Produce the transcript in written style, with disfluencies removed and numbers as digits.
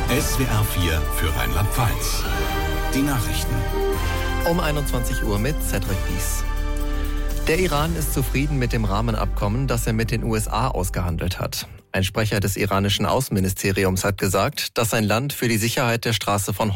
SWR 4 für Rheinland-Pfalz. Die Nachrichten. Um 21 Uhr mit Cedric Bies. Der Iran ist zufrieden mit dem Rahmenabkommen, das er mit den USA ausgehandelt hat. Ein Sprecher des iranischen Außenministeriums hat gesagt, dass sein Land für die Sicherheit der Straße von